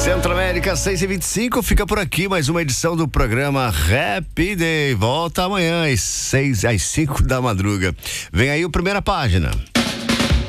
Centro-América 6h25, fica por aqui mais uma edição do programa Happy Day. Volta amanhã às 5 da madruga. Vem aí o Primeira Página.